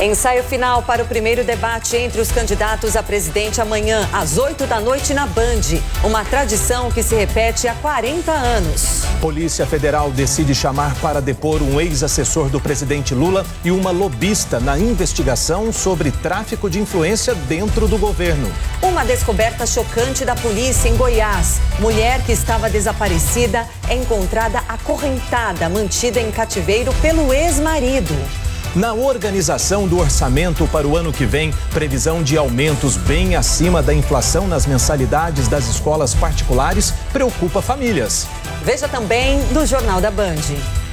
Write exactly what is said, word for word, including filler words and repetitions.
Ensaio final para o primeiro debate entre os candidatos a presidente amanhã, às oito da noite, na Band. Uma tradição que se repete há quarenta anos. Polícia Federal decide chamar para depor um ex-assessor do presidente Lula e uma lobista na investigação sobre tráfico de influência dentro do governo. Uma descoberta chocante da polícia em Goiás. Mulher que estava desaparecida é encontrada acorrentada, mantida em cativeiro pelo ex-marido. Na organização do orçamento para o ano que vem, previsão de aumentos bem acima da inflação nas mensalidades das escolas particulares preocupa famílias. Veja também no Jornal da Band.